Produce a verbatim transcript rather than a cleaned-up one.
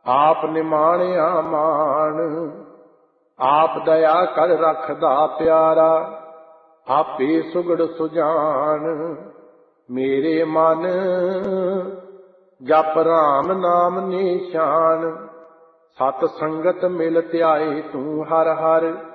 आप निमाणिया मान। आप दया कर रखदा प्यारा, आपे सुगड़ सुजान। मेरे मन जप राम नाम निशान। सत संगत मिल त्याए तू हर हर।